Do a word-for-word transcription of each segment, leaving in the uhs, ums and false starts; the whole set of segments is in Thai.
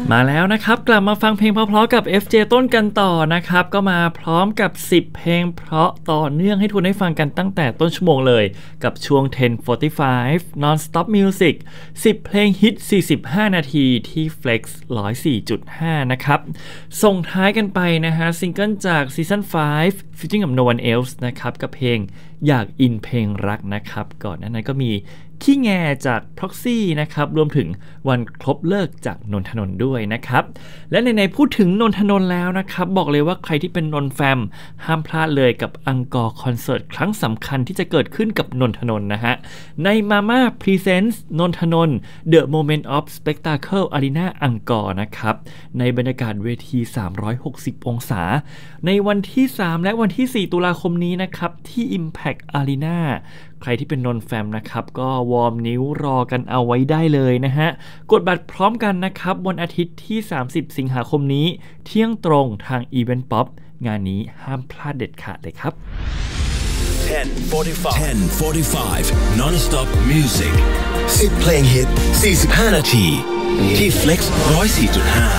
มาแล้วนะครับกลับมาฟังเพลงเพราะๆกับ เอฟ เจ ต้นกันต่อนะครับก็มาพร้อมกับสิบเพลงเพราะต่อเนื่องให้ทุกคนได้ฟังกันตั้งแต่ต้นชั่วโมงเลยกับช่วงสิบ สี่สิบห้า Non-Stop Music สิบเพลงฮิตสี่สิบห้านาทีที่ Flex หนึ่งร้อยสี่จุดห้า นะครับส่งท้ายกันไปนะฮะซิงเกิลจากซีซั่นห้า featuring กับ No One Else นะครับกับเพลงอยากอินเพลงรักนะครับก่อนหน้านั้นก็มีขี้แงจาก Proxy นะครับรวมถึงวันครบเลิกจากนนทนนท์ด้วยนะครับและในๆพูดถึงนนทนนท์แล้วนะครับบอกเลยว่าใครที่เป็นนนแฟมห้ามพลาดเลยกับอังกอร์คอนเสิร์ตครั้งสำคัญที่จะเกิดขึ้นกับนนทนนท์นะฮะใน Mama Presents นนทนนท์ The Moment of Spectacle Arena อังกอร์นะครับในบรรยากาศเวทีสามร้อยหกสิบองศาในวันที่สามและวันที่สี่ตุลาคมนี้นะครับที่ Impact Arenaใครที่เป็นนนแฟมนะครับก็วอร์มนิ้วรอกันเอาไว้ได้เลยนะฮะกดบัตรพร้อมกันนะครับวันอาทิตย์ที่สามสิบสิงหาคมนี้เที่ยงตรงทาง Event Pop งานนี้ห้ามพลาดเด็ดขาดเลยครับสิบ forty-five Non-Stop Music สิบเพลงฮิตสี่สิบห้านาทีที่ Flex หนึ่งร้อยสี่จุดห้า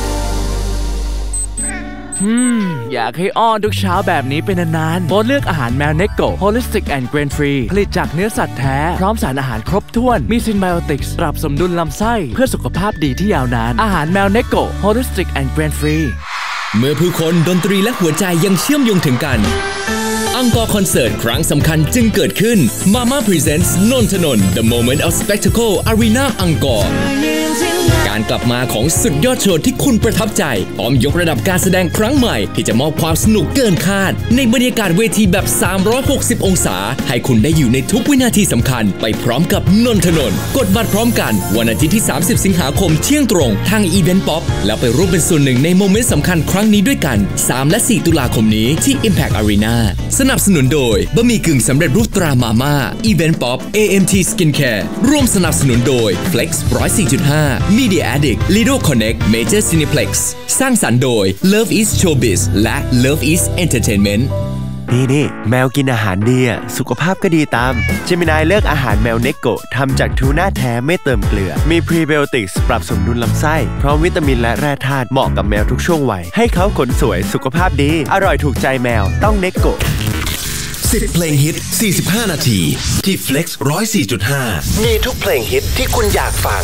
อืมอยากให้อ้อนทุกเช้าแบบนี้เป็นนานๆโบสเลือกอาหารแมวเนโก Holistic and Grain Free ผลิตจากเนื้อสัตว์แท้พร้อมสารอาหารครบถ้วนมีซินไบโอติกส์ปรับสมดุลลำไส้เพื่อสุขภาพดีที่ยาวนานอาหารแมวเนโก Holistic and Grain Free เมื่อผู้คนดนตรีและหัวใจยังเชื่อมโยงถึงกันอังกอร์คอนเสิร์ตครั้งสำคัญจึงเกิดขึ้น Mama Presents นนทนนท์ The Moment of Spectacle Arena อังกอร์การกลับมาของสุดยอดโชว์ที่คุณประทับใจพร้อมยกระดับการแสดงครั้งใหม่ที่จะมอบความสนุกเกินคาดในบรรยากาศเวทีแบบสามร้อยหกสิบองศาให้คุณได้อยู่ในทุกวินาทีสำคัญไปพร้อมกับนนทนนท์กดบัตรพร้อมกันวันอาทิตย์ที่สามสิบสิงหาคมเที่ยงตรงทาง Event Pop แล้วไปร่วมเป็นส่วนหนึ่งในโมเมนต์สำคัญครั้งนี้ด้วยกันสามและสี่ตุลาคมนี้ที่ Impact Arena สนับสนุนโดยบะหมี่กึ่งสำเร็จรูปตรามาม่า Event Pop เอ เอ็ม ที Skincare ร่วมสนับสนุนโดย Flex หนึ่งร้อยสี่จุดห้า Media Addict Lido Connect Major Cineplex สร้างสรรค์โดย Love is Showbiz และ Love is Entertainment นี่นี่แมวกินอาหารดีอ่ะสุขภาพก็ดีตามเจมินายเลือกอาหารแมวเนโกะทำจากทูน่าแท้ไม่เติมเกลือมีพรีไบโอติกส์ปรับสมดุลลำไส้พร้อมวิตามินและแร่ธาตุเหมาะกับแมวทุกช่วงวัยให้เขาขนสวยสุขภาพดีอร่อยถูกใจแมวต้องเนโกะสิบเพลงฮิตสี่สิบห้านาทีที่ Flex หนึ่งร้อยสี่จุดห้ามีทุกเพลงฮิตที่คุณอยากฟัง